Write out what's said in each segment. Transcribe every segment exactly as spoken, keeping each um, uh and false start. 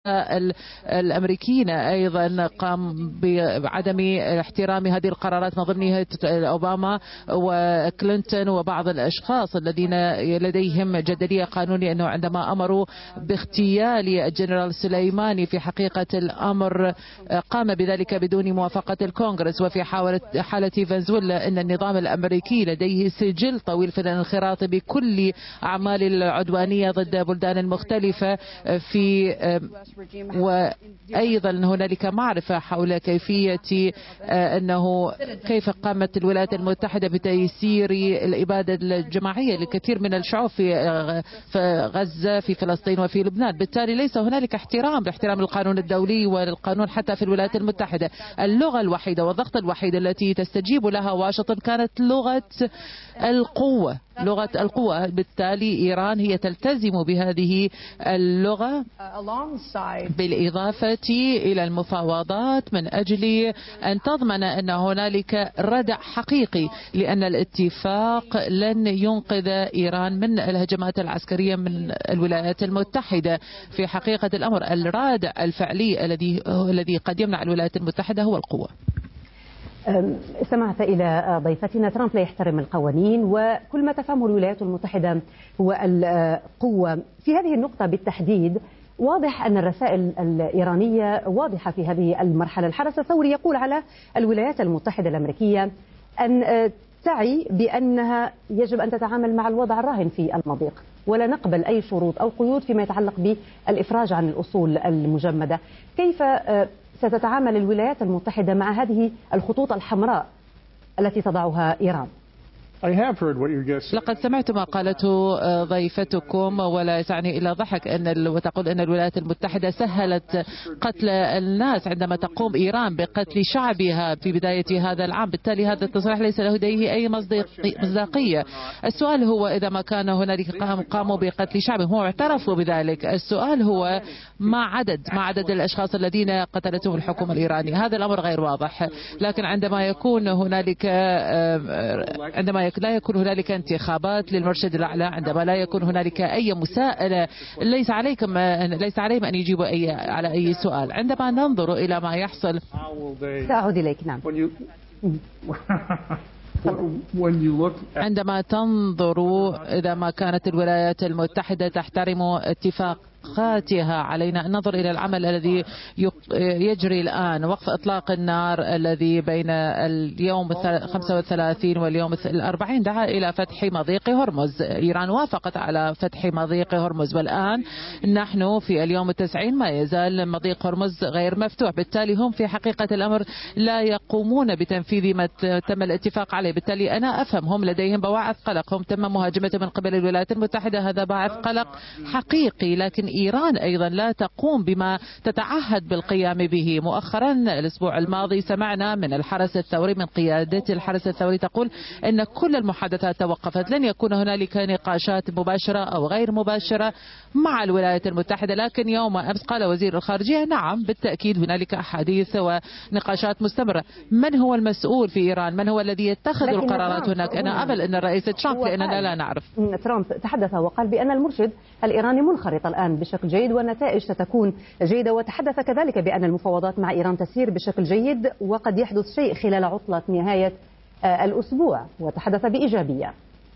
الأمريكيين أيضا قام بعدم احترام هذه القرارات من ضمنها أوباما وكلينتون وبعض الأشخاص الذين لديهم جدلية قانونية، أنه عندما أمروا باغتيال الجنرال سليماني في حقيقة الأمر قام بذلك بدون موافقة الكونغرس. وفي حالة فنزويلا أن النظام الأمريكي لديه سجل طويل في الانخراط بكل أعمال العدوانية ضد بلدان مختلفة، في وأيضا هنالك معرفة حول كيفية أنه كيف قامت الولايات المتحدة بتيسير الإبادة الجماعية لكثير من الشعوب في غزة في فلسطين وفي لبنان. بالتالي ليس هنالك احترام باحترام القانون الدولي والقانون حتى في الولايات المتحدة. اللغة الوحيدة والضغط الوحيد التي تستجيب لها واشنطن كانت لغة القوة، لغة القوة. بالتالي إيران هي تلتزم بهذه اللغة بالإضافة إلى المفاوضات من أجل أن تضمن أن هنالك ردع حقيقي، لأن الاتفاق لن ينقذ إيران من الهجمات العسكرية من الولايات المتحدة. في حقيقة الأمر الرادع الفعلي الذي الذي قد يمنع الولايات المتحدة هو القوة. استمعت إلى ضيفتنا. ترامب لا يحترم القوانين، وكل ما تفهمه الولايات المتحدة هو القوة. في هذه النقطة بالتحديد واضح أن الرسائل الإيرانية واضحة في هذه المرحلة. الحرس الثوري يقول على الولايات المتحدة الأمريكية أن تعي بأنها يجب أن تتعامل مع الوضع الراهن في المضيق، ولا نقبل أي شروط أو قيود فيما يتعلق بالإفراج عن الأصول المجمدة. كيف ستتعامل الولايات المتحدة مع هذه الخطوط الحمراء التي تضعها إيران؟ لقد سمعت ما قالته ضيفتكم، ولا يسعني إلا ضحك أن وتقول أن الولايات المتحدة سهلت قتل الناس عندما تقوم إيران بقتل شعبها في بداية هذا العام. بالتالي هذا التصريح ليس لديه أي مصداقية. السؤال هو إذا ما كان هنالك قاموا بقتل شعبهم هم اعترفوا بذلك. السؤال هو ما عدد ما عدد الأشخاص الذين قتلتهم الحكومة الإيرانية. هذا الأمر غير واضح. لكن عندما يكون هنالك عندما لا يكون هنالك انتخابات للمرشد الأعلى، عندما لا يكون هنالك أي مساءلة، ليس عليكم ليس عليهم أن يجيبوا أي على أي سؤال. عندما ننظر إلى ما يحصل، سأعود إليك. نعم. عندما تنظر إذا ما كانت الولايات المتحدة تحترم اتفاق قاتها، علينا أن ننظر إلى العمل الذي يجري الآن. وقف إطلاق النار الذي بين اليوم خمسة وثلاثين واليوم الأربعين دعا إلى فتح مضيق هرمز. إيران وافقت على فتح مضيق هرمز، والآن نحن في اليوم التسعين ما يزال مضيق هرمز غير مفتوح. بالتالي هم في حقيقة الأمر لا يقومون بتنفيذ ما تم الاتفاق عليه. بالتالي أنا أفهم هم لديهم بواعث قلق، هم تم مهاجمته من قبل الولايات المتحدة، هذا باعث قلق حقيقي. لكن إيران أيضا لا تقوم بما تتعهد بالقيام به. مؤخرا الأسبوع الماضي سمعنا من الحرس الثوري، من قيادة الحرس الثوري، تقول أن كل المحادثات توقفت، لن يكون هنالك نقاشات مباشرة أو غير مباشرة مع الولايات المتحدة. لكن يوم أمس قال وزير الخارجية نعم بالتأكيد هنالك أحاديث ونقاشات مستمرة. من هو المسؤول في إيران؟ من هو الذي يتخذ القرارات هناك؟ أنا أمل أن الرئيس ترامب، لأننا لا نعرف. ترامب تحدث وقال بأن المرشد الإيراني منخرط الآن بشكل جيد والنتائج ستكون جيدة، وتحدث كذلك بأن المفاوضات مع إيران تسير بشكل جيد وقد يحدث شيء خلال عطلة نهاية الأسبوع، وتحدث بإيجابية.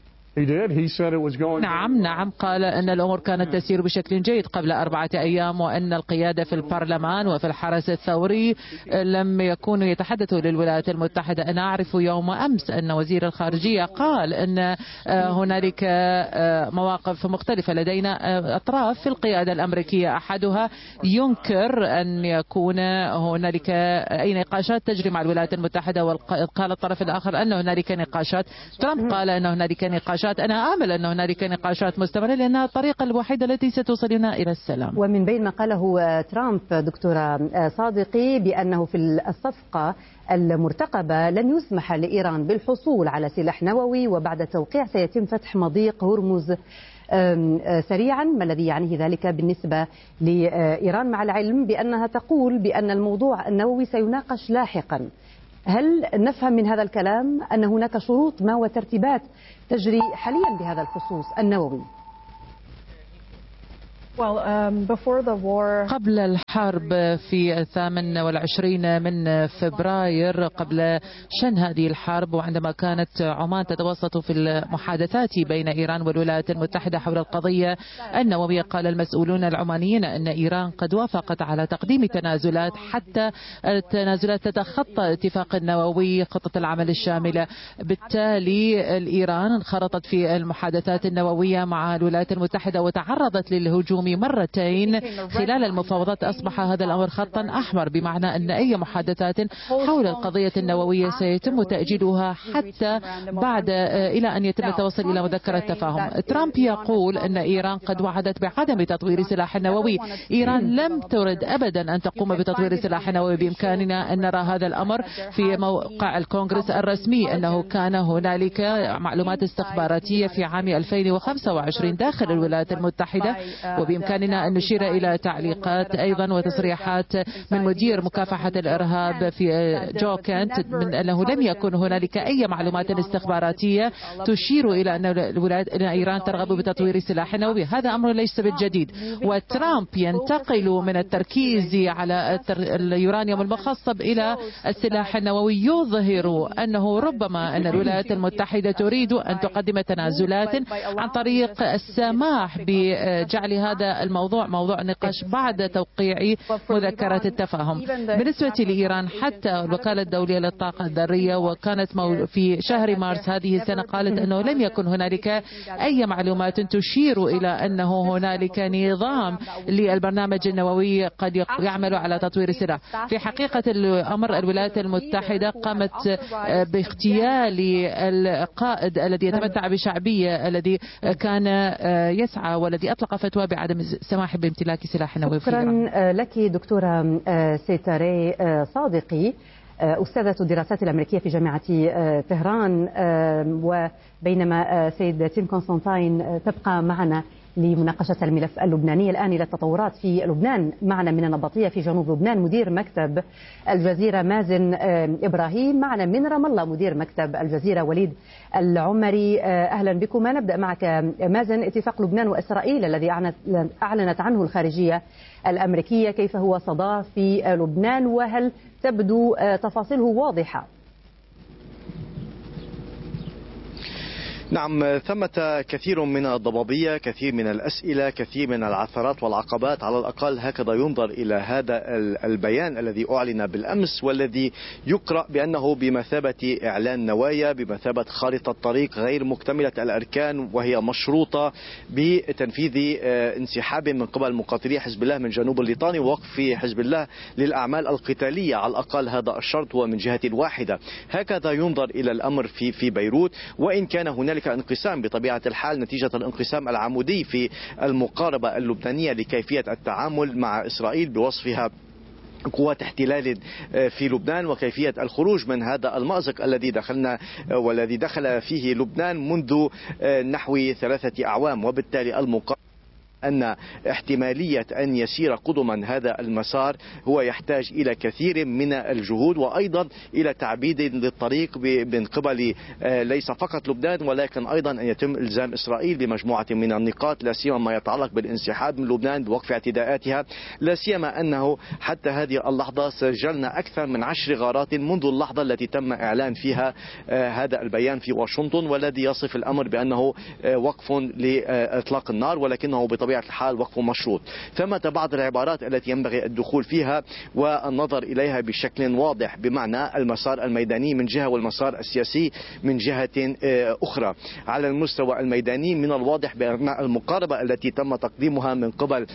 نعم نعم قال أن الأمور كانت تسير بشكل جيد قبل أربعة أيام، وأن القيادة في البرلمان وفي الحرس الثوري لم يكونوا يتحدثوا للولايات المتحدة. أنا أعرف يوم أمس أن وزير الخارجية قال أن هنالك مواقف مختلفة. لدينا أطراف في القيادة الأمريكية، أحدها ينكر أن يكون هنالك أي نقاشات تجري مع الولايات المتحدة، وقال الطرف الآخر أن هنالك نقاشات. ترامب قال أن هنالك نقاشات. أنا آمل أن هنالك نقاشات مستمرة، لأنها الطريقة الوحيدة التي ستوصلنا إلى السلام. ومن بين ما قاله ترامب دكتورة صادقي بأنه في الصفقة المرتقبة لن يسمح لإيران بالحصول على سلاح نووي، وبعد التوقيع سيتم فتح مضيق هرمز سريعا. ما الذي يعنيه ذلك بالنسبة لإيران، مع العلم بأنها تقول بأن الموضوع النووي سيناقش لاحقا؟ هل نفهم من هذا الكلام أن هناك شروط ما وترتيبات تجري حاليا بهذا الخصوص النووي؟ قبل الحرب في الثامن والعشرين من فبراير، قبل شن هذه الحرب، وعندما كانت عمان تتوسط في المحادثات بين إيران والولايات المتحدة حول القضية النووية، قال المسؤولون العمانيين أن إيران قد وافقت على تقديم تنازلات حتى التنازلات تتخطى الاتفاق النووي خطة العمل الشاملة. بالتالي الإيران انخرطت في المحادثات النووية مع الولايات المتحدة وتعرضت للهجوم مرتين خلال المفاوضات. أصبح هذا الأمر خطا أحمر، بمعنى أن أي محادثات حول القضية النووية سيتم تأجيلها حتى بعد إلى أن يتم التوصل إلى مذكرة تفاهم. ترامب يقول أن إيران قد وعدت بعدم تطوير سلاح نووي. إيران لم ترد أبدا أن تقوم بتطوير السلاح النووي. بإمكاننا أن نرى هذا الأمر في موقع الكونغرس الرسمي، أنه كان هنالك معلومات استخباراتية في عام ألفين وخمسة وعشرين داخل الولايات المتحدة، وبإمكاننا أن نشير إلى تعليقات أيضا وتصريحات من مدير مكافحة الإرهاب في جو كانت من أنه لم يكن هنالك أي معلومات استخباراتية تشير إلى أن الولايات أن إيران ترغب بتطوير سلاح نووي. هذا أمر ليس بالجديد، وترامب ينتقل من التركيز على اليورانيوم المخصب إلى السلاح النووي، يظهر أنه ربما أن الولايات المتحدة تريد أن تقدم تنازلات عن طريق السماح بجعل هذا الموضوع موضوع نقاش بعد توقيع مذكرة التفاهم. بالنسبة لإيران، حتى الوكالة الدولية للطاقة الذرية وكانت في شهر مارس هذه السنة قالت أنه لم يكن هنالك أي معلومات تشير إلى أنه هنالك نظام للبرنامج النووي قد يعمل على تطوير السلاح. في حقيقة الأمر الولايات المتحدة قامت باغتيال القائد الذي يتمتع بشعبية الذي كان يسعى والذي أطلق فتوى بعدم السماح بامتلاك سلاح نووي في إيران. شكرا لك دكتورة سيتاري صادقي، أستاذة الدراسات الأمريكية في جامعة طهران. وبينما سيد تيم كونستانتين تبقى معنا لمناقشة الملف اللبناني، الآن إلى التطورات في لبنان. معنا من النبطية في جنوب لبنان مدير مكتب الجزيرة مازن إبراهيم، معنا من رام الله مدير مكتب الجزيرة وليد العمري. أهلا بكم. نبدأ معك مازن. اتفاق لبنان وإسرائيل الذي أعلنت عنه الخارجية الأمريكية، كيف هو صدى في لبنان وهل تبدو تفاصيله واضحة؟ نعم، ثمة كثير من الضبابية، كثير من الأسئلة، كثير من العثرات والعقبات، على الأقل هكذا ينظر إلى هذا البيان الذي أعلن بالأمس، والذي يقرأ بأنه بمثابة إعلان نوايا، بمثابة خارطة طريق غير مكتملة الأركان، وهي مشروطة بتنفيذ انسحاب من قبل مقاتلي حزب الله من جنوب الليطاني ووقف حزب الله للأعمال القتالية. على الأقل هذا الشرط هو من جهة واحدة. هكذا ينظر إلى الأمر في في بيروت، وإن كان هنالك انقسام بطبيعة الحال نتيجة الانقسام العمودي في المقاربة اللبنانية لكيفية التعامل مع إسرائيل بوصفها قوات احتلال في لبنان، وكيفية الخروج من هذا المأزق الذي دخلنا والذي دخل فيه لبنان منذ نحو ثلاثة أعوام. وبالتالي المقاربة أن احتمالية أن يسير قدما هذا المسار هو يحتاج إلى كثير من الجهود، وأيضا إلى تعبيد للطريق من قبل ليس فقط لبنان، ولكن أيضا أن يتم إلزام إسرائيل بمجموعة من النقاط، لا سيما ما يتعلق بالانسحاب من لبنان بوقف اعتداءاتها، لا سيما أنه حتى هذه اللحظة سجلنا أكثر من عشر غارات منذ اللحظة التي تم إعلان فيها هذا البيان في واشنطن، والذي يصف الأمر بأنه وقف لإطلاق النار، ولكنه بطبيعة الحال وقف مشروط. ثمة بعض العبارات التي ينبغي الدخول فيها والنظر إليها بشكل واضح، بمعنى المسار الميداني من جهة والمسار السياسي من جهة أخرى. على المستوى الميداني من الواضح بأن المقاربة التي تم تقديمها من قبل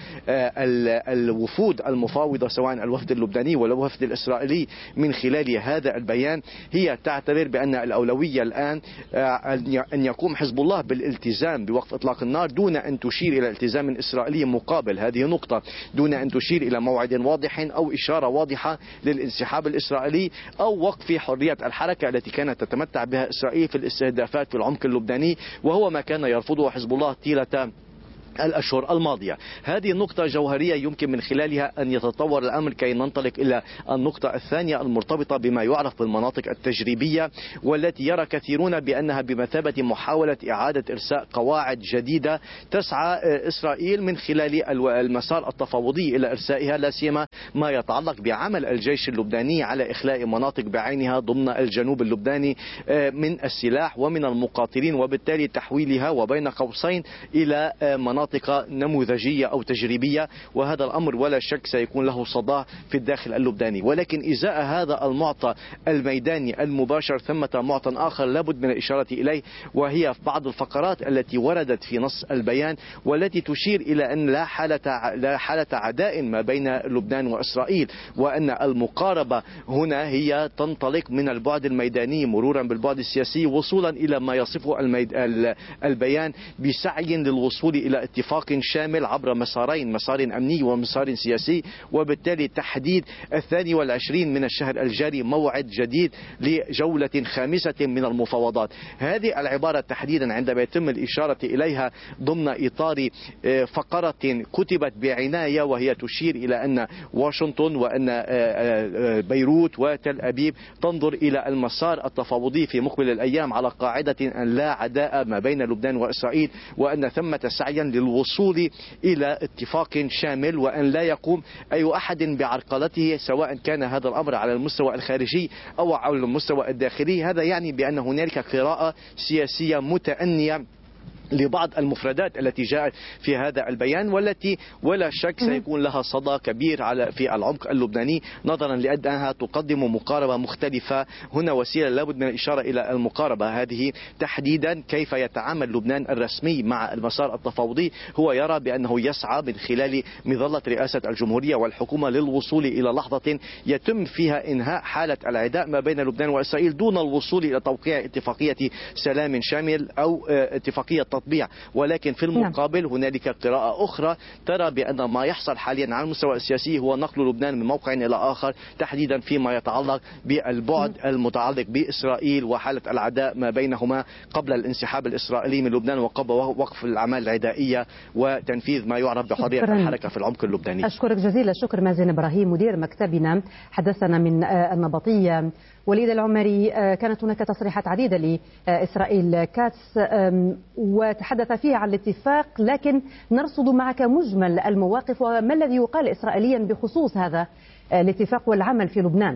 الوفود المفاوضة سواء الوفد اللبناني ولا الوفد الإسرائيلي من خلال هذا البيان هي تعتبر بأن الأولوية الآن أن يقوم حزب الله بالالتزام بوقف إطلاق النار دون أن تشير إلى التزام إسرائيلي مقابل. هذه نقطة، دون أن تشير إلى موعد واضح أو إشارة واضحة للانسحاب الإسرائيلي أو وقف حرية الحركة التي كانت تتمتع بها إسرائيل في الاستهدافات في العمق اللبناني، وهو ما كان يرفضه حزب الله طيلة الأشهر الماضية. هذه النقطة جوهرية يمكن من خلالها أن يتطور الأمر كي ننطلق إلى النقطة الثانية المرتبطة بما يعرف بالمناطق التجريبية، والتي يرى كثيرون بأنها بمثابة محاولة إعادة إرساء قواعد جديدة تسعى إسرائيل من خلال المسار التفاوضي إلى إرسائها، لا سيما ما يتعلق بعمل الجيش اللبناني على إخلاء مناطق بعينها ضمن الجنوب اللبناني من السلاح ومن المقاتلين، وبالتالي تحويلها وبين قوسين إلى مناطق نموذجية أو تجريبية. وهذا الأمر ولا شك سيكون له صدى في الداخل اللبناني. ولكن إزاء هذا المعطى الميداني المباشر ثمة معطى آخر لابد من الإشارة إليه، وهي في بعض الفقرات التي وردت في نص البيان والتي تشير إلى أن لا حالة لا حالة عداء ما بين لبنان وإسرائيل، وأن المقاربة هنا هي تنطلق من البعد الميداني مرورا بالبعد السياسي وصولا إلى ما يصفه الميد... البيان بسعي للوصول إلى اتفاق شامل عبر مسارين، مسار أمني ومسار سياسي، وبالتالي تحديد الثاني والعشرين من الشهر الجاري موعد جديد لجولة خامسة من المفاوضات. هذه العبارة تحديدا عندما يتم الإشارة إليها ضمن إطار فقرة كتبت بعناية وهي تشير إلى أن واشنطن وأن بيروت وتل أبيب تنظر إلى المسار التفاوضي في مقبل الأيام على قاعدة أن لا عداء ما بين لبنان وإسرائيل، وأن ثمة سعيا للوصول إلى اتفاق شامل، وأن لا يقوم أي أحد بعرقلته سواء كان هذا الأمر على المستوى الخارجي أو على المستوى الداخلي. هذا يعني بأن هنالك قراءة سياسية متأنية لبعض المفردات التي جاءت في هذا البيان، والتي ولا شك سيكون لها صدى كبير على في العمق اللبناني، نظرا لأنها تقدم مقاربة مختلفة. هنا وسيلة لابد من الإشارة إلى المقاربة هذه تحديدا. كيف يتعامل لبنان الرسمي مع المسار التفاوضي؟ هو يرى بأنه يسعى من خلال مظلة رئاسة الجمهورية والحكومة للوصول إلى لحظة يتم فيها إنهاء حالة العداء ما بين لبنان وإسرائيل دون الوصول إلى توقيع اتفاقية سلام شامل أو اتفاقية تطبيع. ولكن في المقابل هنالك قراءة أخرى ترى بأن ما يحصل حاليا على المستوى السياسي هو نقل لبنان من موقع إلى آخر، تحديدا فيما يتعلق بالبعد المتعلق بإسرائيل وحالة العداء ما بينهما قبل الانسحاب الإسرائيلي من لبنان وقبل وقف الأعمال العدائية وتنفيذ ما يعرف بحرية الحركة في العمق اللبناني. أشكرك جزيلا الشكر مازن إبراهيم مدير مكتبنا، حدثنا من النبطية. وليد العمري، كانت هناك تصريحات عديدة لإسرائيل كاتس وتحدث فيها عن الاتفاق، لكن نرصد معك مجمل المواقف وما الذي يقال إسرائيليا بخصوص هذا الاتفاق والعمل في لبنان.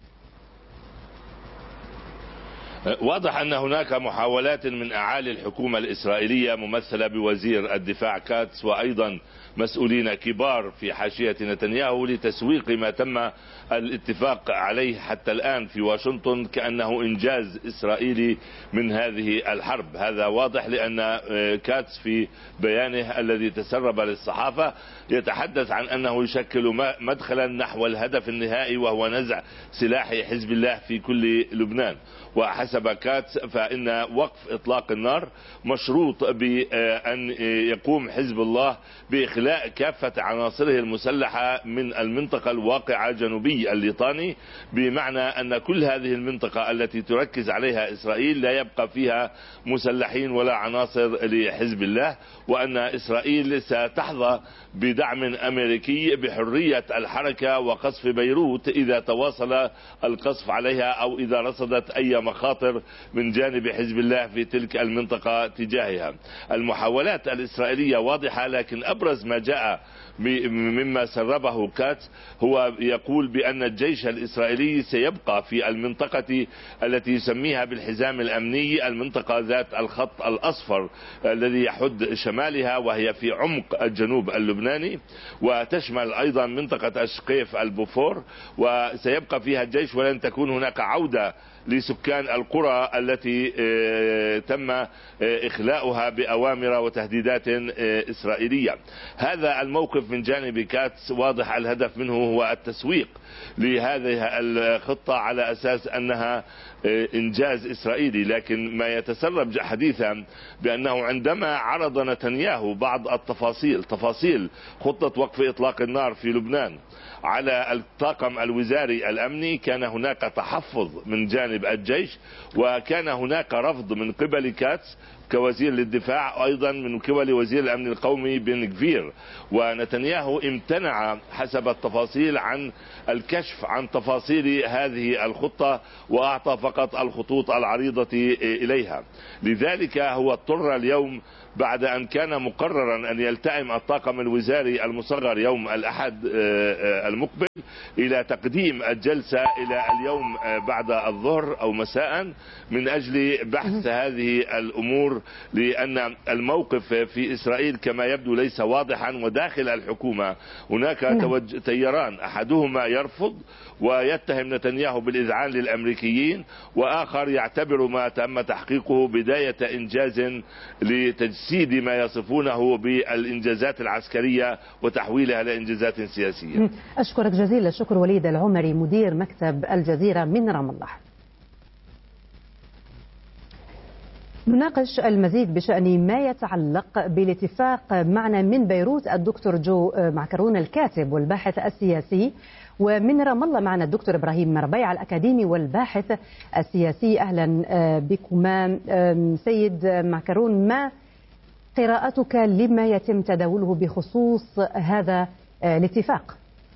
واضح أن هناك محاولات من أعالي الحكومة الإسرائيلية ممثلة بوزير الدفاع كاتس وأيضا مسؤولين كبار في حاشية نتنياهو لتسويق ما تم الاتفاق عليه حتى الآن في واشنطن كأنه إنجاز إسرائيلي من هذه الحرب. هذا واضح لأن كاتس في بيانه الذي تسرب للصحافة يتحدث عن أنه يشكل مدخلا نحو الهدف النهائي وهو نزع سلاح حزب الله في كل لبنان. وحسب كاتس فإن وقف إطلاق النار مشروط بأن يقوم حزب الله بإخلاء كافة عناصره المسلحة من المنطقة الواقعة جنوبي الليطاني، بمعنى أن كل هذه المنطقة التي تركز عليها إسرائيل لا يبقى فيها مسلحين ولا عناصر لحزب الله، وأن إسرائيل ستحظى بدعم أمريكي بحرية الحركة وقصف بيروت إذا تواصل القصف عليها أو إذا رصدت أي مخاطر من جانب حزب الله في تلك المنطقة تجاهها. المحاولات الإسرائيلية واضحة، لكن أبرز ما جاء مما سربه كاتس هو يقول بأن الجيش الإسرائيلي سيبقى في المنطقة التي يسميها بالحزام الأمني، المنطقة ذات الخط الأصفر الذي يحد شمالها وهي في عمق الجنوب اللبناني، وتشمل أيضا منطقة الشقيف البوفور، وسيبقى فيها الجيش ولن تكون هناك عودة لسكان القرى التي تم إخلاؤها بأوامر وتهديدات إسرائيلية. هذا الموقف من جانب كاتس واضح الهدف منه هو التسويق لهذه الخطة على أساس أنها إنجاز إسرائيلي، لكن ما يتسرب حديثا بأنه عندما عرض نتنياهو بعض التفاصيل تفاصيل خطة وقف إطلاق النار في لبنان على الطاقم الوزاري الأمني كان هناك تحفظ من جانب الجيش وكان هناك رفض من قبل كاتس كوزير للدفاع، أيضا من قبل وزير الأمن القومي بن غفير، ونتنياهو امتنع حسب التفاصيل عن الكشف عن تفاصيل هذه الخطة، وأعطى فقط الخطوط العريضة إليها. لذلك هو اضطر اليوم بعد أن كان مقررا أن يلتئم الطاقم الوزاري المصغر يوم الأحد المقبل إلى تقديم الجلسة إلى اليوم بعد الظهر أو مساء من أجل بحث هذه الأمور، لأن الموقف في إسرائيل كما يبدو ليس واضحا، وداخل الحكومة هناك تياران، أحدهما يرفض ويتهم نتنياهو بالإذعان للأمريكيين، وآخر يعتبر ما تم تحقيقه بداية إنجاز لتجسيد ما يصفونه بالإنجازات العسكرية وتحويلها لإنجازات سياسية. أشكرك جزيل الشكر وليد العمري مدير مكتب الجزيرة من رام الله. نناقش المزيد بشأن ما يتعلق بالاتفاق معنا من بيروت الدكتور جو معكرون الكاتب والباحث السياسي، ومن رام الله معنا الدكتور إبراهيم مربيع الأكاديمي والباحث السياسي. أهلا بكما. سيد معكرون، ما قراءتك لما يتم تداوله بخصوص هذا الاتفاق؟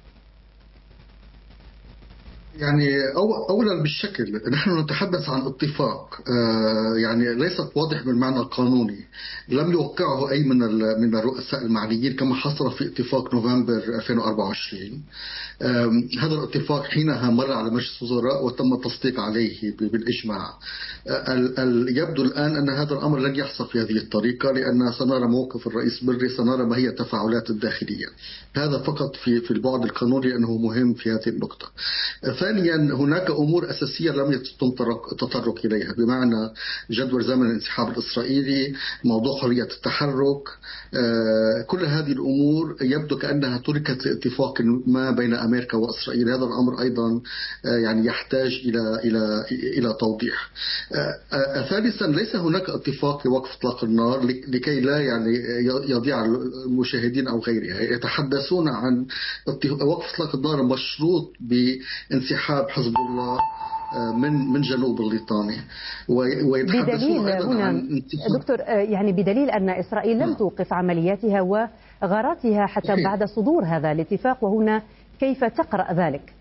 يعني أولا بالشكل نحن نتحدث عن اتفاق يعني ليست واضح بالمعنى القانوني، لم يوقعه أي من من الرؤساء المعنيين كما حصل في اتفاق نوفمبر ألفين وأربعة وعشرين. هذا الاتفاق حينها مر على مجلس الوزراء وتم التصديق عليه بالإجماع. يبدو الآن أن هذا الأمر لن يحصل في هذه الطريقة، لأن سنرى موقف الرئيس بري، سنرى ما هي التفاعلات الداخلية. هذا فقط في في البعد القانوني لأنه مهم في هذه النقطة. ثانيا هناك أمور أساسية لم يتم التطرق إليها، بمعنى جدول زمن الانسحاب الإسرائيلي، موضوع حرية التحرك، كل هذه الأمور يبدو كأنها تركت لاتفاق ما بين أمريكا وإسرائيل. هذا الأمر أيضا يعني يحتاج إلى إلى إلى توضيح. ثالثا ليس هناك اتفاق لوقف إطلاق النار، لكي لا يعني يضيع المشاهدين أو غيرها. يتحدثون عن وقف إطلاق النار مشروط بانسحاب حزب الله من من جنوب الليطاني، ويتحدثون أيضا عن دكتور يعني بدليل أن إسرائيل لم توقف عملياتها وغاراتها حتى بعد صدور هذا الاتفاق، وهنا كيف تقرأ ذلك؟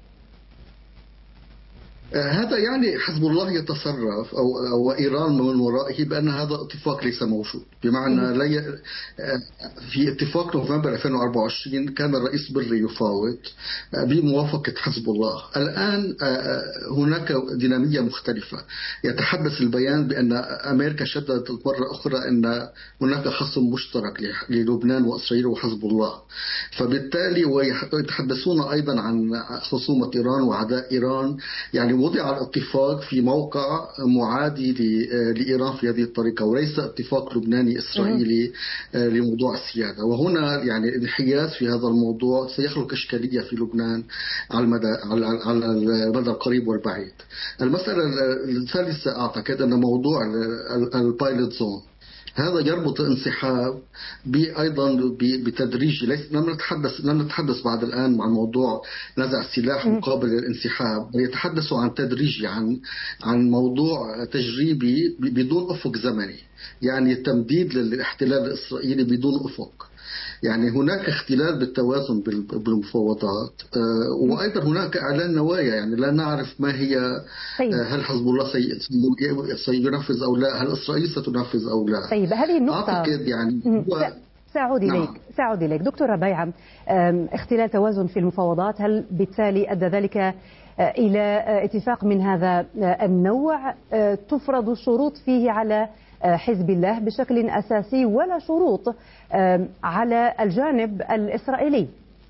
هذا يعني حزب الله يتصرف أو, أو إيران من ورائه بأن هذا اتفاق ليس موجود، بمعنى لا ي... في اتفاق نوفمبر ألفين وأربعة وعشرين كان الرئيس بري يفاوض بموافقة حزب الله. الآن هناك دينامية مختلفة. يتحدث البيان بأن أمريكا شددت مرة أخرى أن هناك خصم مشترك للبنان وإسرائيل وحزب الله، فبالتالي ويتحدثون أيضا عن خصومة إيران وعداء إيران. يعني وضع الاتفاق في موقع معادي لإيران في هذه الطريقة، وليس اتفاق لبناني إسرائيلي لموضوع السيادة. وهنا يعني الانحياز في هذا الموضوع سيخلق إشكالية في لبنان على المدى على المدى القريب والبعيد. المسألة الثالثة أعتقد أن موضوع البايلوت زون هذا يربط الانسحاب أيضا بتدريج. ليس لم نتحدث لم نتحدث بعد الآن عن موضوع نزع السلاح مقابل الانسحاب، يتحدثوا عن تدريجي، عن عن موضوع تجريبي بدون أفق زمني، يعني تمديد للاحتلال الإسرائيلي بدون أفق. يعني هناك اختلال بالتوازن بالمفاوضات، وأيضا هناك إعلان نوايا، يعني لا نعرف ما هي. طيب. هل حزب الله سينفذ أو لا؟ هل إسرائيل ستنفذ أو لا؟ طيب هذه النقطة أعتقد يعني هو سأعود إليك نعم. سأعود إليك دكتور ربيعة. اختلال توازن في المفاوضات، هل بالتالي أدى ذلك إلى اتفاق من هذا النوع تفرض شروط فيه على حزب الله بشكل أساسي ولا شروط على الجانب الإسرائيلي؟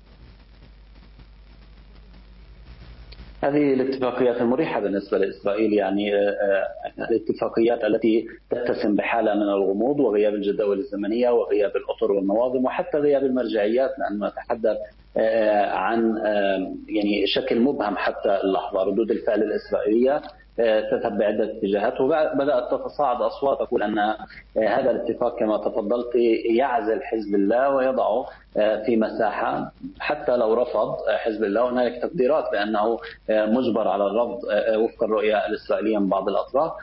هذه الاتفاقيات المريحة بالنسبة لإسرائيل، يعني الاتفاقيات التي تتسم بحالة من الغموض وغياب الجداول الزمنية وغياب الأطر والنواظم وحتى غياب المرجعيات، لأنه نتحدث عن يعني شكل مبهم حتى اللحظة. ردود الفعل الإسرائيلية تذهب بعدة اتجاهات، وبدأت تتصاعد أصوات تقول أن هذا الاتفاق كما تفضلت يعزل حزب الله ويضعه في مساحة حتى لو رفض حزب الله. هناك تقديرات بأنه مجبر على الرفض وفق الرؤية الإسرائيلية من بعض الأطراف،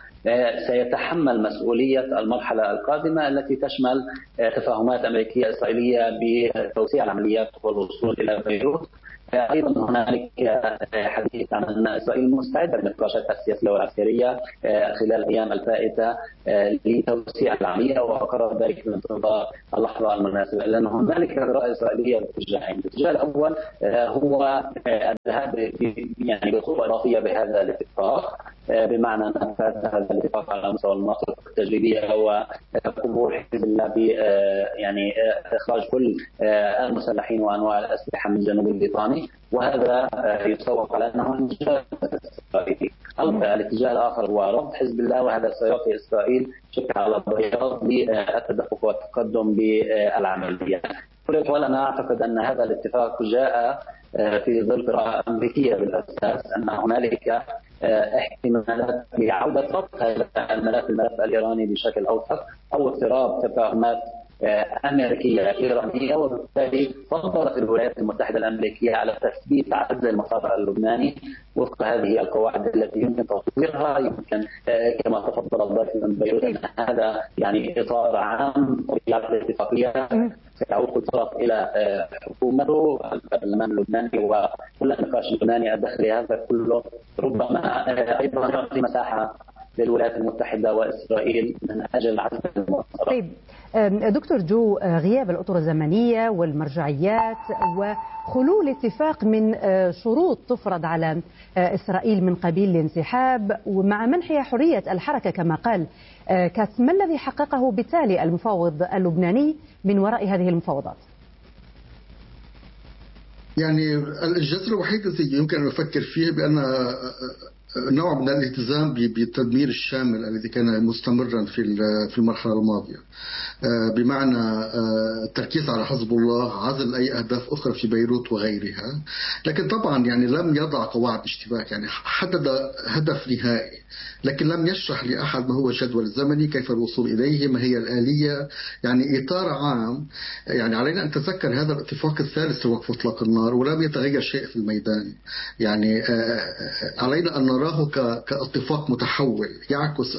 سيتحمل مسؤولية المرحلة القادمة التي تشمل تفاهمات أمريكية إسرائيلية بتوسيع العمليات والوصول إلى بيروت. أيضا هنالك حديث عن أن إسرائيل مستعدة للنقاشات السياسية والعسكرية خلال الأيام الفائتة لتوسيع العملية، وقرر ذلك من انتظار اللحظة المناسبة، لأن هنالك رؤية إسرائيلية باتجاهين. الاتجاه الأول هو الذهاب يعني بخطوة إضافية بهذا الاتفاق، بمعنى نفاذ هذا الاتفاق على مستوى المناطق التجريبية وقبول حزب الله ب يعني إخراج كل المسلحين وأنواع الأسلحة من جنوب الليطاني، وهذا يسوق على أنه إنجاز إسرائيلي. الاتجاه الآخر هو رفض حزب الله، وهذا سيعطي إسرائيل شكل على بياض بالتدفق والتقدم بالعملية. ولنا أعتقد أن هذا الاتفاق جاء في ظل قراءة أمريكية بالأساس، أن هنالك احتمالات لعودة ربط الملف الملف الإيراني بشكل أوثق أو اقتراب تفاهمات أمريكية إيرانية، وبالتالي فضلت الولايات المتحدة الأمريكية على تثبيت عزل المسار اللبناني وفق هذه القواعد التي يمكن تطويرها. يمكن كما تفضل الضيف من بيروت أن هذا يعني إطار عام في الاتفاقية سيعود كل طرف إلى حكومته البرلمان اللبناني وكل النقاش اللبناني الداخلي. هذا كله ربما أيضا يعطي مساحة للولايات المتحدة وإسرائيل من أجل عزل المسار. طيب دكتور جو، غياب الأطر الزمنية والمرجعيات وخلو الاتفاق من شروط تفرض على إسرائيل من قبيل الانسحاب ومع منحها حرية الحركة كما قال كاس، ما الذي حققه بالتالي المفاوض اللبناني من وراء هذه المفاوضات؟ يعني الجزء الوحيد الذي يمكن أن نفكر فيه بأن نوع من الالتزام بالتدمير الشامل الذي كان مستمرا في في المرحلة الماضية، بمعنى التركيز على حزب الله، عزل أي أهداف أخرى في بيروت وغيرها. لكن طبعا يعني لم يضع قواعد اشتباك، يعني حدد هدف نهائي لكن لم يشرح لأحد ما هو الجدول الزمني، كيف الوصول إليه، ما هي الآلية، يعني إطار عام. يعني علينا أن نتذكر هذا الاتفاق الثالث لوقف إطلاق النار ولم يتغير شيء في الميدان. يعني علينا أن نراه كاتفاق متحول يعكس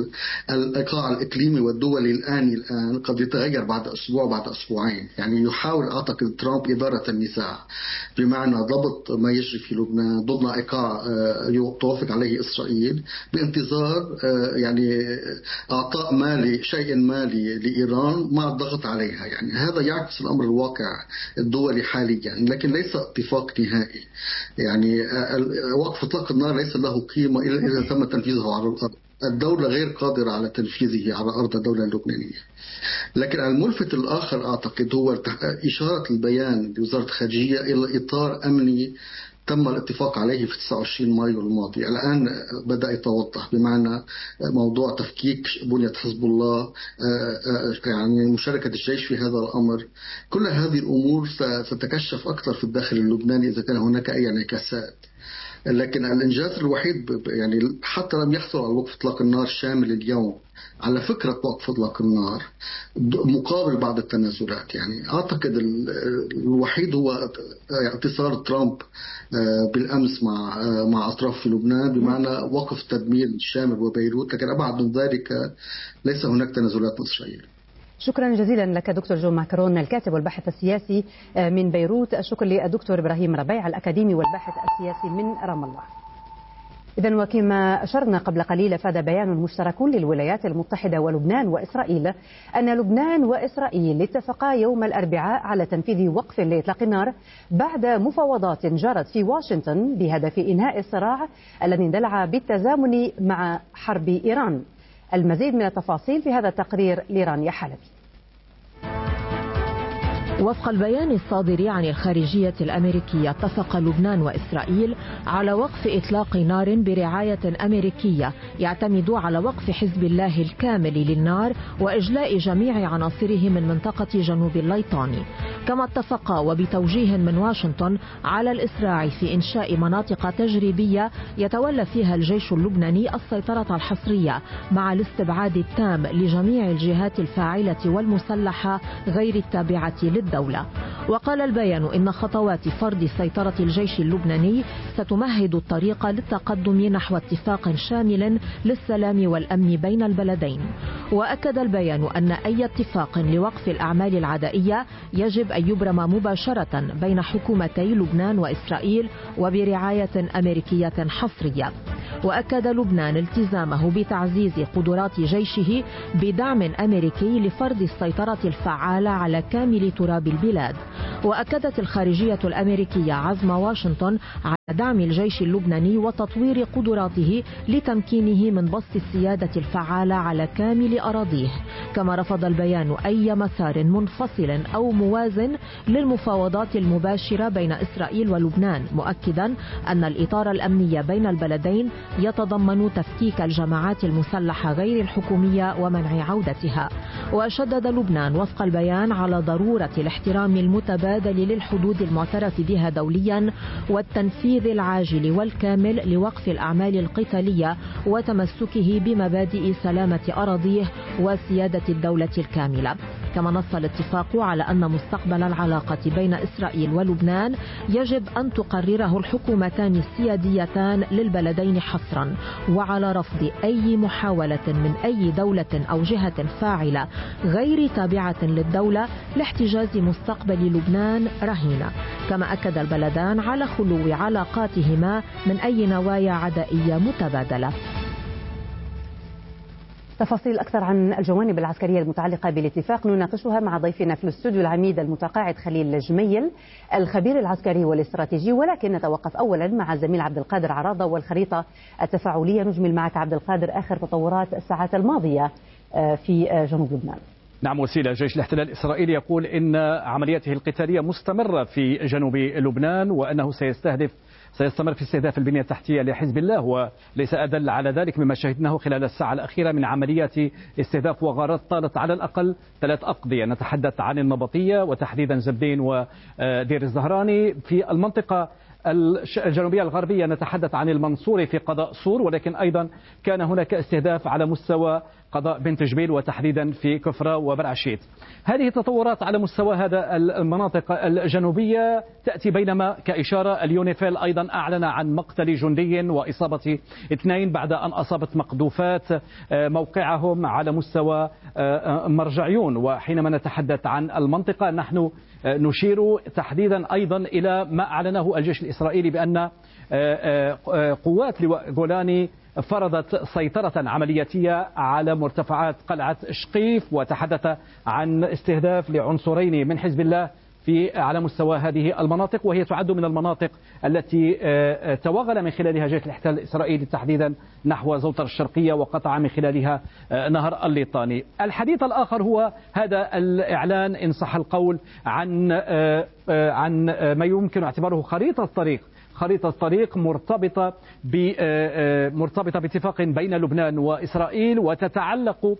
الإيقاع الإقليمي والدولي الآني الآن، قد يتغير بعد أسبوع بعد أسبوعين. يعني يحاول أعتقد ترامب إدارة النزاع، بمعنى ضبط ما يجري في لبنان ضمن إيقاع توافق عليه إسرائيل بانتظار يعني أعطاء مالي شيء مالي لإيران مع الضغط عليها. يعني هذا يعكس الأمر الواقع الدولي حاليا، لكن ليس اتفاق نهائي. يعني وقف إطلاق النار ليس له قيمة إلا إذا تم تنفيذه على الأرض. الدولة غير قادرة على تنفيذه على أرض الدولة اللبنانية. لكن الملفت الآخر أعتقد هو إشارة البيان لوزارة الخارجية إلى إطار أمني تم الاتفاق عليه في تسعة وعشرين مايو الماضي. الآن بدأ يتوضح، بمعنى موضوع تفكيك بنية حزب الله، يعني مشاركة الجيش في هذا الأمر. كل هذه الأمور ستتكشف أكثر في الداخل اللبناني إذا كان هناك أي انعكاسات. لكن الإنجاز الوحيد يعني حتى لم يحصل على وقف إطلاق النار شامل اليوم على فكرة وقف إطلاق النار مقابل بعض التنازلات. يعني أعتقد الوحيد هو اتصال ترامب بالأمس مع مع أطراف في لبنان، بمعنى وقف تدمير شامل وبيروت، لكن أبعد من ذلك ليس هناك تنازلات إسرائيلية. شكرا جزيلا لك دكتور جو ماكرون، الكاتب والباحث السياسي من بيروت. الشكر للدكتور إبراهيم ربيع الأكاديمي والباحث السياسي من رام الله. إذن وكما أشرنا قبل قليل، أفاد بيان مشترك للولايات المتحدة ولبنان وإسرائيل أن لبنان وإسرائيل اتفقا يوم الأربعاء على تنفيذ وقف لإطلاق النار بعد مفاوضات جرت في واشنطن بهدف إنهاء الصراع الذي اندلع بالتزامن مع حرب إيران. المزيد من التفاصيل في هذا التقرير لرانيا حلبي. وفق البيان الصادر عن الخارجية الأمريكية، اتفق لبنان وإسرائيل على وقف إطلاق نار برعاية أمريكية يعتمد على وقف حزب الله الكامل للنار وإجلاء جميع عناصره من منطقة جنوب الليطاني. كما اتفقا وبتوجيه من واشنطن على الإسراع في إنشاء مناطق تجريبية يتولى فيها الجيش اللبناني السيطرة الحصرية مع الاستبعاد التام لجميع الجهات الفاعلة والمسلحة غير التابعة للدولة. وقال البيان إن خطوات فرض سيطرة الجيش اللبناني ستمهد الطريق للتقدم نحو اتفاق شامل للسلام والأمن بين البلدين. وأكد البيان أن أي اتفاق لوقف الأعمال العدائية يجب أن يبرم مباشرة بين حكومتي لبنان وإسرائيل وبرعاية أمريكية حصرية. وأكد لبنان التزامه بتعزيز قدرات جيشه بدعم أمريكي لفرض السيطرة الفعالة على كامل تراب البلاد. وأكدت الخارجية الأمريكية عزم واشنطن على دعم الجيش اللبناني وتطوير قدراته لتمكينه من بسط السيادة الفعالة على كامل أراضيه. كما رفض البيان أي مسار منفصل أو موازن للمفاوضات المباشرة بين إسرائيل ولبنان، مؤكدا أن الإطار الأمني بين البلدين يتضمن تفكيك الجماعات المسلحة غير الحكومية ومنع عودتها. وشدد لبنان وفق البيان على ضرورة الاحترام المتبادل للحدود المعترف بها دوليا والتنفيذ العاجل والكامل لوقف الأعمال القتالية وتمسكه بمبادئ سلامة أراضيه وسيادة الدولة الكاملة. كما نص الاتفاق على أن مستقبل العلاقة بين إسرائيل ولبنان يجب أن تقرره الحكومتان السياديتان للبلدين حصرا، وعلى رفض أي محاولة من أي دولة أو جهة فاعلة غير تابعة للدولة لاحتجاز مستقبل لبنان رهينة. كما أكد البلدان على خلو علاقاتهما من أي نوايا عدائية متبادلة. تفاصيل أكثر عن الجوانب العسكرية المتعلقة بالاتفاق نناقشها مع ضيفنا في الاستوديو العميد المتقاعد خليل جميل الخبير العسكري والاستراتيجي، ولكن نتوقف أولا مع الزميل عبد القادر عراضة والخريطة التفاعلية. نجمل معك عبد القادر آخر تطورات الساعات الماضية في جنوب لبنان. نعم وسيلة، جيش الاحتلال الإسرائيلي يقول إن عملياته القتالية مستمرة في جنوب لبنان وأنه سيستهدف سيستمر في استهداف البنية التحتية لحزب الله، وليس أدل على ذلك مما شهدناه خلال الساعة الأخيرة من عمليات استهداف وغارات طالت على الأقل ثلاث أقضية. نتحدث عن النبطية وتحديدا زبدين ودير الزهراني. في المنطقة الجنوبية الغربية نتحدث عن المنصوري في قضاء صور، ولكن أيضا كان هناك استهداف على مستوى قضاء بنت جبيل وتحديدا في كفرة وبرعشيت. هذه التطورات على مستوى هذا المناطق الجنوبية تأتي بينما كإشارة اليونيفيل أيضا أعلن عن مقتل جندي وإصابة اثنين بعد أن أصابت مقذوفات موقعهم على مستوى مرجعيون. وحينما نتحدث عن المنطقة نحن نشير تحديدا أيضا إلى ما أعلنه الجيش الإسرائيلي بأن قوات لواء جولاني فرضت سيطرة عملياتية على مرتفعات قلعة شقيف، وتحدث عن استهداف لعنصرين من حزب الله في على مستوى هذه المناطق، وهي تعد من المناطق التي توغل من خلالها جيش الاحتلال الإسرائيلي تحديدا نحو زوطر الشرقية وقطع من خلالها نهر الليطاني. الحديث الآخر هو هذا الإعلان إن صح القول عن عن ما يمكن اعتباره خريطة طريق خريطة طريق مرتبطة مرتبطة باتفاق بين لبنان وإسرائيل، وتتعلق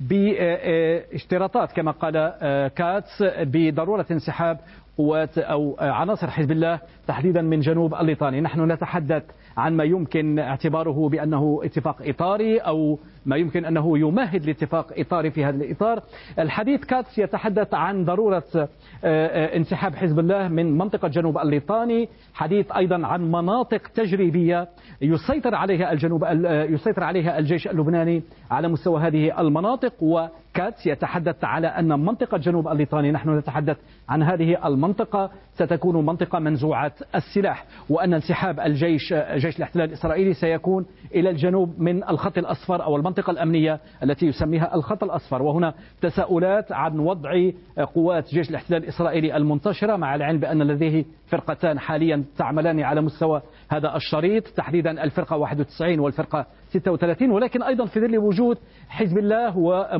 باشتراطات كما قال كاتس بضرورة انسحاب قوات أو عناصر حزب الله تحديدا من جنوب الليطاني. نحن نتحدث عن ما يمكن اعتباره بأنه اتفاق إطاري أو ما يمكن أنه يمهد لاتفاق إطاري في هذا الإطار. الحديث كاتس يتحدث عن ضرورة انسحاب حزب الله من منطقة جنوب الليطاني، حديث أيضا عن مناطق تجريبية يسيطر عليها الجنوب يسيطر عليها الجيش اللبناني على مستوى هذه المناطق. وكاتس يتحدث على أن منطقة جنوب الليطاني نحن نتحدث عن هذه المنطقة ستكون منطقة منزوعة السلاح، وأن انسحاب الجيش جيش الاحتلال الإسرائيلي سيكون إلى الجنوب من الخط الأصفر أو المنطقة الأمنية التي يسميها الخط الأصفر. وهنا تساؤلات عن وضع قوات جيش الاحتلال الإسرائيلي المنتشرة، مع العلم بأن لديه فرقتان حاليا تعملان على مستوى هذا الشريط تحديدا الفرقة واحد وتسعين والفرقة ستة وثلاثين، ولكن أيضا في ظل وجود حزب الله ومقاتليه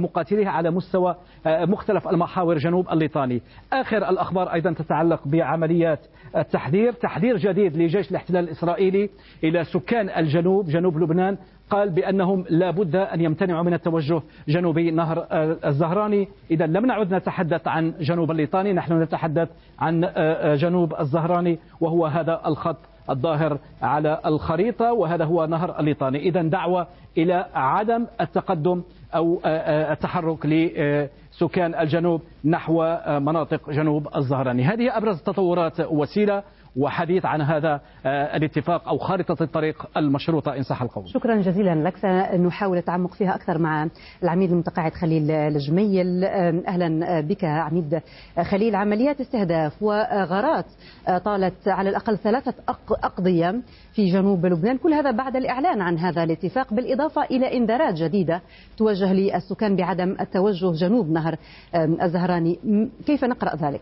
به على مستوى مختلف المحاور جنوب الليطاني. آخر الأخبار أيضا تتعلق بعمليات التحذير، تحذير جديد لجيش الاحتلال الإسرائيلي إلى سكان الجنوب جنوب لبنان، قال بأنهم لا بد أن يمتنعوا من التوجه جنوبي نهر الزهراني. إذا لم نعد نتحدث عن جنوب الليطاني، نحن نتحدث عن جنوب الزهراني، وهو هذا الخط الظاهر على الخريطة، وهذا هو نهر الليطاني. إذا دعوة إلى عدم التقدم أو التحرك لسكان الجنوب نحو مناطق جنوب الزهراني. هذه أبرز تطورات وسيلة وحديث عن هذا الاتفاق أو خارطة الطريق المشروطة إن صح القول. شكرا جزيلا لك، سنحاول التعمق فيها أكثر مع العميد المتقاعد خليل الجميل. أهلا بك عميد خليل. عمليات استهداف وغارات طالت على الأقل ثلاثة أقضية في جنوب لبنان، كل هذا بعد الإعلان عن هذا الاتفاق، بالإضافة إلى إنذارات جديدة توجه للسكان بعدم التوجه جنوب نهر الزهراني. كيف نقرأ ذلك؟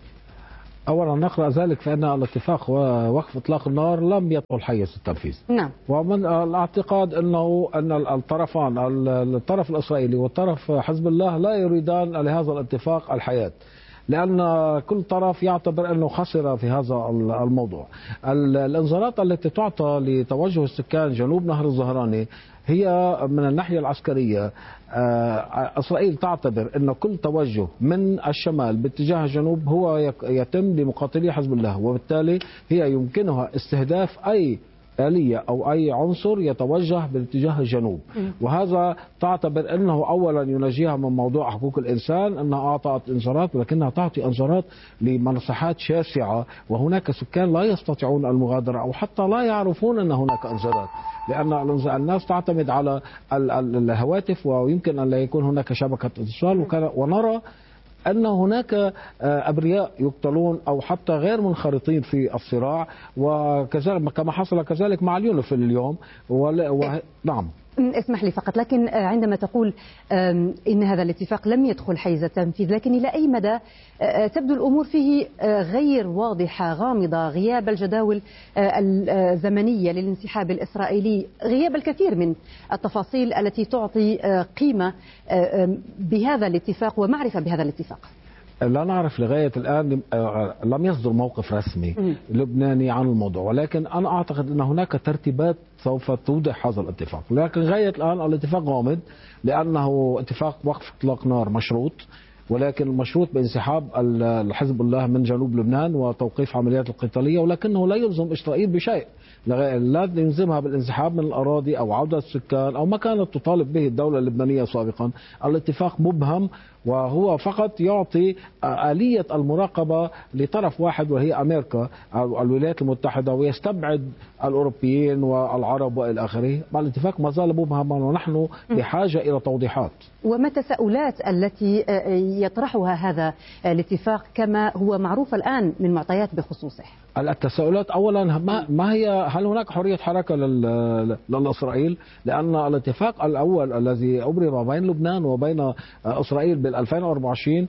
أولا نقرأ ذلك فإن الاتفاق ووقف إطلاق النار لم يدخل حيز التنفيذ. نعم. ومن الاعتقاد أنه أن الطرفان الطرف الإسرائيلي والطرف حزب الله لا يريدان لهذا الاتفاق الحياة، لأن كل طرف يعتبر أنه خسر في هذا الموضوع. الإنذارات التي تعطى لتوجه السكان جنوب نهر الزهراني هي من الناحية العسكرية، إسرائيل تعتبر أن كل توجه من الشمال باتجاه الجنوب هو يتم لمقاتلي حزب الله، وبالتالي هي يمكنها استهداف أي آلية أو أي عنصر يتوجه باتجاه الجنوب. وهذا تعتبر أنه أولا ينجيها من موضوع حقوق الإنسان، أنها أعطت إنذارات، ولكنها تعطي إنذارات لمساحات شاسعة، وهناك سكان لا يستطيعون المغادرة أو حتى لا يعرفون أن هناك إنذارات، لأن الناس تعتمد على الهواتف ويمكن أن لا يكون هناك شبكة اتصال، ونرى أن هناك أبرياء يقتلون أو حتى غير منخرطين في الصراع، وكذلك كما حصل كذلك مع اليونف اليوم. نعم. اسمح لي فقط، لكن عندما تقول إن هذا الاتفاق لم يدخل حيز التنفيذ، لكن إلى أي مدى تبدو الأمور فيه غير واضحة غامضة، غياب الجداول الزمنية للانسحاب الإسرائيلي، غياب الكثير من التفاصيل التي تعطي قيمة بهذا الاتفاق ومعرفة بهذا الاتفاق؟ لا نعرف لغاية الآن، لم يصدر موقف رسمي لبناني عن الموضوع، ولكن أنا أعتقد أن هناك ترتيبات سوف توضح هذا الاتفاق. لكن لغاية الآن الاتفاق غامض، لأنه اتفاق وقف إطلاق نار مشروط، ولكن مشروط بانسحاب الحزب الله من جنوب لبنان وتوقيف عمليات القتالية، ولكنه لا يلزم إسرائيل بشيء، لا يلزمها بالانسحاب من الأراضي أو عودة السكان أو ما كانت تطالب به الدولة اللبنانية سابقا. الاتفاق مبهم، وهو فقط يعطي آلية المراقبة لطرف واحد وهي أمريكا أو الولايات المتحدة، ويستبعد الأوروبيين والعرب وإلى آخره. الاتفاق ما زال مبهما، ونحن بحاجة إلى توضيحات. وما التساؤلات التي يطرحها هذا الاتفاق كما هو معروف الآن من معطيات بخصوصه؟ التساؤلات أولا، ما هي هل هناك حرية حركة للإسرائيل؟ لأن الاتفاق الأول الذي أبرم بين لبنان وبين إسرائيل بال ألفين وأربعة وعشرين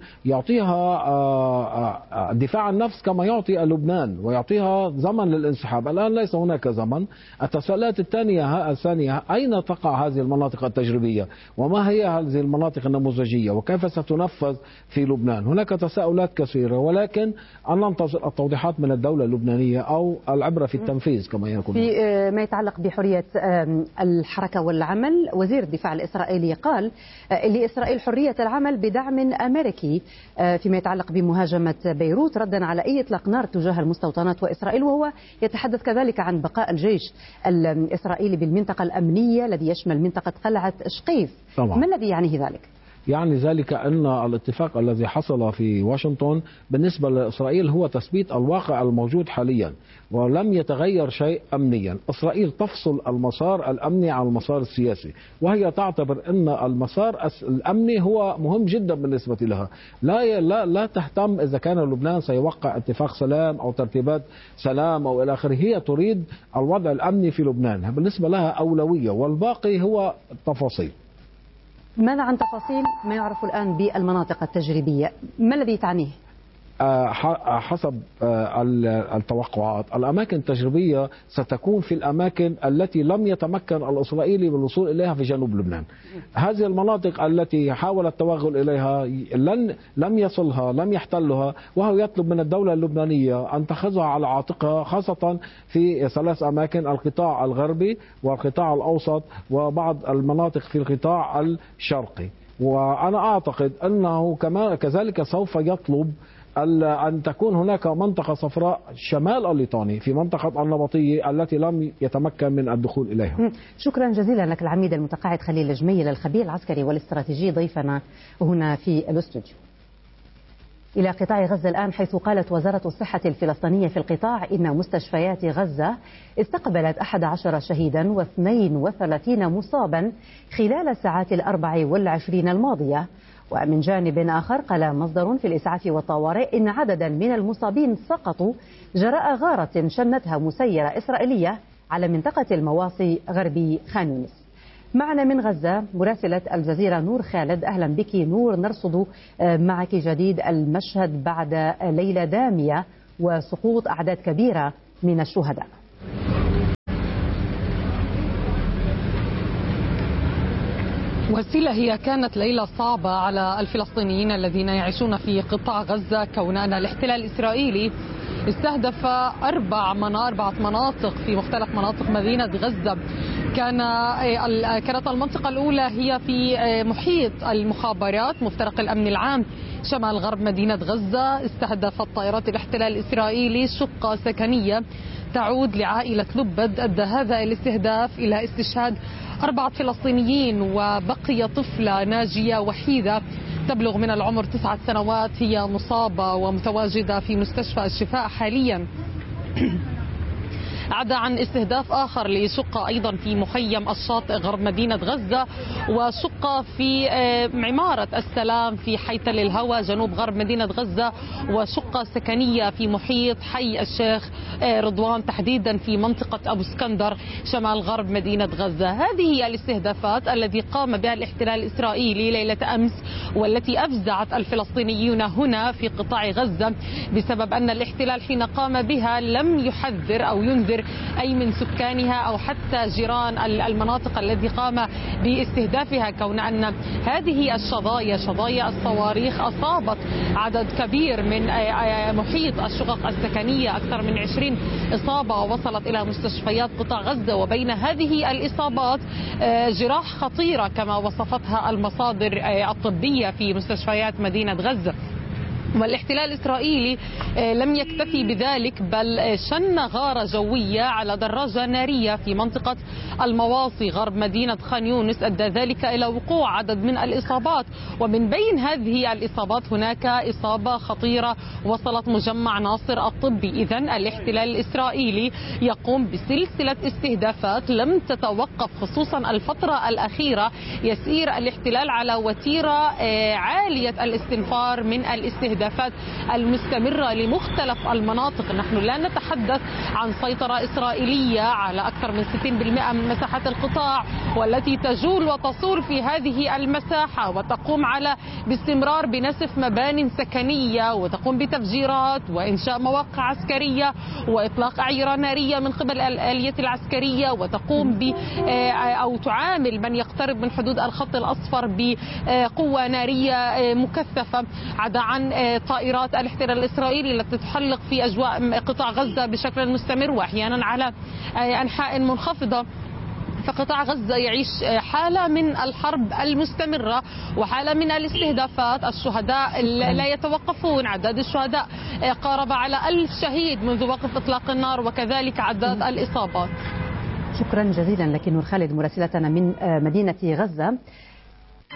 يعطيها دفاع عن النفس كما يعطي لبنان، ويعطيها زمن للانسحاب. الآن ليس هناك زمن. التساؤلات الثانية الثانية أين تقع هذه المناطق التجريبية، وما هي هذه المناطق النموذجية، وكيف ستنفذ في لبنان؟ هناك تساؤلات كثيرة، ولكن أن ننتظر التوضيحات من الدولة اللبنانية أو العبرة في التنفيذ كما يكون. في ما يتعلق بحرية الحركة والعمل، وزير الدفاع الإسرائيلي قال لإسرائيل حرية العمل بدعم أمريكي فيما يتعلق بمهاجمة بيروت، ردا على أي إطلاق نار تجاه المستوطنات وإسرائيل، وهو يتحدث كذلك عن بقاء الجيش الإسرائيلي بالمنطقة الأمنية الذي يشمل منطقة قلعة شقيف. ما الذي يعنيه ذلك؟ يعني ذلك أن الاتفاق الذي حصل في واشنطن بالنسبة لإسرائيل هو تثبيت الواقع الموجود حاليا، ولم يتغير شيء أمنيا. إسرائيل تفصل المسار الأمني عن المسار السياسي، وهي تعتبر أن المسار الأمني هو مهم جدا بالنسبة لها. لا لا لا تهتم إذا كان لبنان سيوقع اتفاق سلام أو ترتيبات سلام أو إلى آخره، هي تريد الوضع الأمني في لبنان، بالنسبة لها أولوية، والباقي هو تفاصيل. ماذا عن تفاصيل ما يعرف الآن بالمناطق التجريبية؟ ما الذي تعنيه؟ حسب التوقعات الأماكن التجريبية ستكون في الأماكن التي لم يتمكن الإسرائيلي بالوصول إليها في جنوب لبنان. هذه المناطق التي حاول التوغل إليها لن لم يصلها لم يحتلها، وهو يطلب من الدولة اللبنانية أن تأخذها على عاتقها، خاصة في ثلاث أماكن: القطاع الغربي والقطاع الأوسط وبعض المناطق في القطاع الشرقي. وأنا أعتقد أنه كما كذلك سوف يطلب أن تكون هناك منطقة صفراء شمال الليطاني في منطقة النبطية التي لم يتمكن من الدخول إليها. شكرا جزيلا لك العميد المتقاعد خليل جميل، الخبير العسكري والاستراتيجي، ضيفنا هنا في الاستوديو. إلى قطاع غزة الآن، حيث قالت وزارة الصحة الفلسطينية في القطاع إن مستشفيات غزة استقبلت أحد عشر شهيدا واثنين وثلاثين مصابا خلال الساعات الأربع والعشرين الماضية. ومن جانب آخر قال مصدر في الإسعاف والطوارئ إن عددا من المصابين سقطوا جراء غارة شنتها مسيرة إسرائيلية على منطقة المواصي غربي خان يونس. معنا من غزة مراسلة الجزيرة نور خالد. أهلا بك نور، نرصد معك جديد المشهد بعد ليلة دامية وسقوط أعداد كبيرة من الشهداء. وسيلة، هي كانت ليلة صعبة على الفلسطينيين الذين يعيشون في قطاع غزة، كون أن الاحتلال الإسرائيلي استهدف أربع أربعة مناطق في مختلف مناطق مدينة غزة. كان كانت المنطقة الأولى هي في محيط المخابرات مفترق الأمن العام شمال غرب مدينة غزة. استهدفت طائرات الاحتلال الإسرائيلي شقة سكنية تعود لعائلة لبد. أدى هذا الاستهداف إلى استشهاد أربعة فلسطينيين وبقي طفلة ناجية وحيدة تبلغ من العمر تسعة سنوات، هي مصابة ومتواجدة في مستشفى الشفاء حاليا. عدا عن استهداف آخر لشقة أيضا في مخيم الشاطئ غرب مدينة غزة، وشقة في عمارة السلام في حي تل الهوى جنوب غرب مدينة غزة، وشقة سكنية في محيط حي الشيخ رضوان تحديدا في منطقة أبو اسكندر شمال غرب مدينة غزة. هذه هي الاستهدافات التي قام بها الاحتلال الإسرائيلي ليلة أمس، والتي أفزعت الفلسطينيون هنا في قطاع غزة بسبب أن الاحتلال حين قام بها لم يحذر أو ينذر أي من سكانها أو حتى جيران المناطق التي قام باستهدافها، كون أن هذه الشظايا شظايا الصواريخ أصابت عدد كبير من محيط الشقق السكنية، أكثر من عشرين إصابة ووصلت إلى مستشفيات قطاع غزة. وبين هذه الإصابات جراح خطيرة كما وصفتها المصادر الطبية في مستشفيات مدينة غزة. والاحتلال الإسرائيلي لم يكتفي بذلك، بل شن غارة جوية على دراجة نارية في منطقة المواصي غرب مدينة خان يونس، أدى ذلك إلى وقوع عدد من الإصابات. ومن بين هذه الإصابات هناك إصابة خطيرة وصلت مجمع ناصر الطبي. إذن الاحتلال الإسرائيلي يقوم بسلسلة استهدافات لم تتوقف، خصوصا الفترة الأخيرة يسير الاحتلال على وتيرة عالية الاستنفار من الاستهدافات المستمرة لمختلف المناطق. نحن لا نتحدث عن سيطرة إسرائيلية على أكثر من ستين بالمئة من مساحة القطاع، والتي تجول وتصول في هذه المساحة وتقوم على باستمرار بنسف مبان سكنية وتقوم بتفجيرات وإنشاء مواقع عسكرية وإطلاق أعيرة نارية من قبل الآلية العسكرية، وتقوم ب أو تعامل من يقترب من حدود الخط الأصفر بقوة نارية مكثفة. عدا عن طائرات الاحتلال الإسرائيلي التي تحلق في أجواء قطاع غزة بشكل مستمر وأحيانا على أنحاء منخفضة، فقطاع غزة يعيش حالة من الحرب المستمرة وحالة من الاستهدافات. الشهداء لا يتوقفون، عدد الشهداء قارب على ألف شهيد منذ وقف إطلاق النار، وكذلك عدد الإصابات. شكرا جزيلا لك نور خالد مراسلتنا من مدينة غزة.